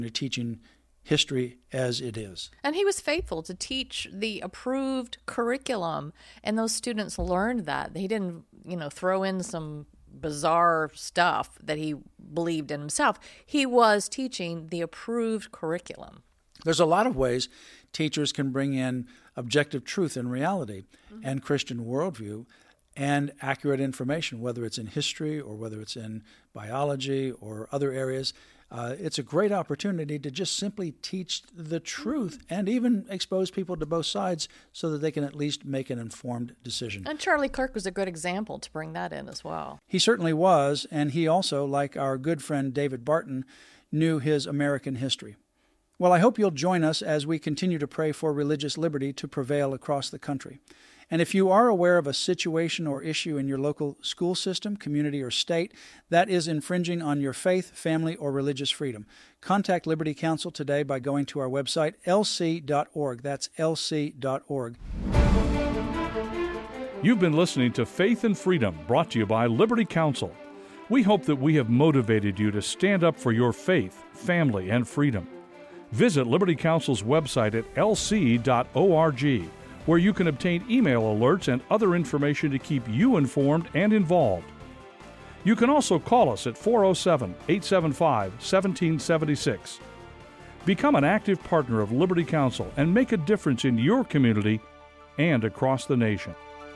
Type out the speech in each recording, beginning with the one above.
teaching history as it is. And he was faithful to teach the approved curriculum, and those students learned that. He didn't, throw in some bizarre stuff that he believed in himself. He was teaching the approved curriculum. There's a lot of ways teachers can bring in objective truth and reality and Christian worldview and accurate information, whether it's in history or whether it's in biology or other areas. It's a great opportunity to just simply teach the truth and even expose people to both sides so that they can at least make an informed decision. And Charlie Kirk was a good example to bring that in as well. He certainly was, and he also, like our good friend David Barton, knew his American history. Well, I hope you'll join us as we continue to pray for religious liberty to prevail across the country. And if you are aware of a situation or issue in your local school system, community, or state that is infringing on your faith, family, or religious freedom, contact Liberty Counsel today by going to our website, lc.org. That's lc.org. You've been listening to Faith and Freedom, brought to you by Liberty Counsel. We hope that we have motivated you to stand up for your faith, family, and freedom. Visit Liberty Counsel's website at lc.org, where you can obtain email alerts and other information to keep you informed and involved. You can also call us at 407-875-1776. Become an active partner of Liberty Counsel and make a difference in your community and across the nation.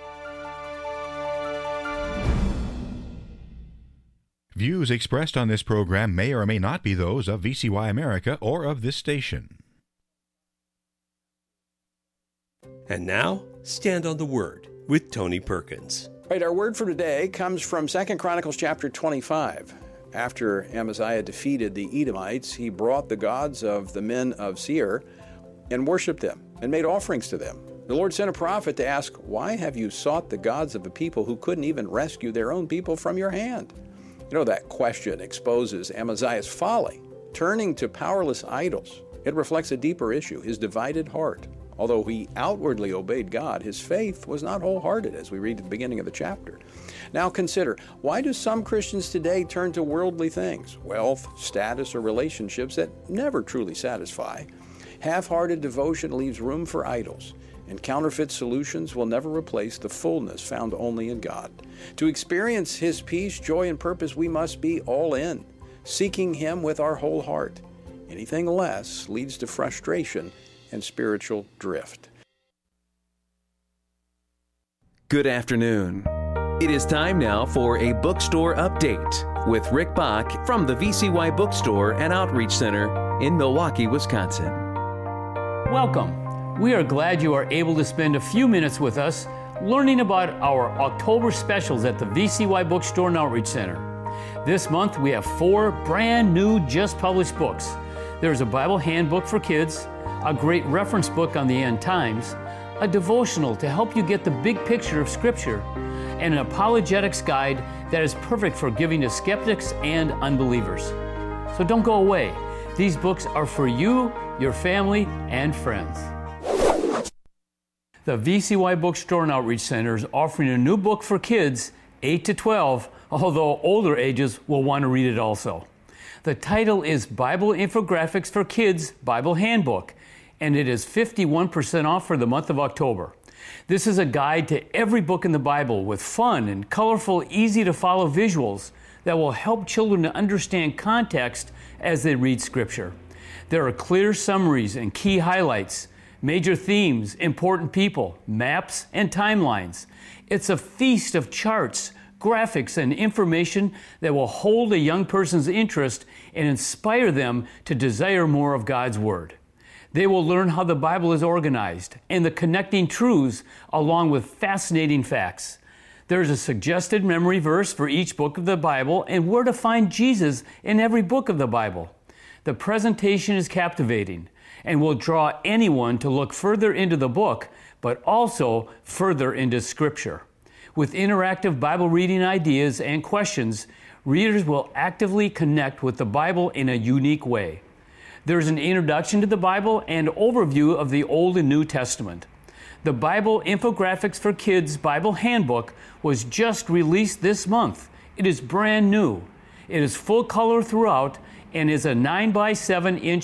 Views expressed on this program may or may not be those of VCY America or of this station. And now, Stand on the Word with Tony Perkins. Right, our word for today comes from 2 Chronicles chapter 25. After Amaziah defeated the Edomites, he brought the gods of the men of Seir and worshipped them and made offerings to them. The Lord sent a prophet to ask, "Why have you sought the gods of a people who couldn't even rescue their own people from your hand?" That question exposes Amaziah's folly. Turning to powerless idols, it reflects a deeper issue, his divided heart. Although he outwardly obeyed God, his faith was not wholehearted, as we read at the beginning of the chapter. Now consider, why do some Christians today turn to worldly things, wealth, status, or relationships that never truly satisfy? Half-hearted devotion leaves room for idols, and counterfeit solutions will never replace the fullness found only in God. To experience His peace, joy, and purpose, we must be all in, seeking Him with our whole heart. Anything less leads to frustration and spiritual drift. Good afternoon. It is time now for a bookstore update with Rick Bach from the VCY Bookstore and Outreach Center in Milwaukee, Wisconsin. Welcome. We are glad you are able to spend a few minutes with us learning about our October specials at the VCY Bookstore and Outreach Center. This month we have 4 brand new, just published books. There's a Bible handbook for kids, a great reference book on the end times, a devotional to help you get the big picture of Scripture, and an apologetics guide that is perfect for giving to skeptics and unbelievers. So don't go away. These books are for you, your family, and friends. The VCY Bookstore and Outreach Center is offering a new book for kids 8 to 12, although older ages will want to read it also. The title is Bible Infographics for Kids Bible Handbook, and it is 51% off for the month of October. This is a guide to every book in the Bible with fun and colorful, easy-to-follow visuals that will help children to understand context as they read Scripture. There are clear summaries and key highlights, major themes, important people, maps, and timelines. It's a feast of charts, graphics, and information that will hold a young person's interest and inspire them to desire more of God's Word. They will learn how the Bible is organized and the connecting truths along with fascinating facts. There's a suggested memory verse for each book of the Bible and where to find Jesus in every book of the Bible. The presentation is captivating and will draw anyone to look further into the book, but also further into Scripture. With interactive Bible reading ideas and questions, readers will actively connect with the Bible in a unique way. There's an introduction to the Bible and overview of the Old and New Testament. The Bible Infographics for Kids Bible Handbook was just released this month. It is brand new. It is full color throughout, and is a 9 by 7 inch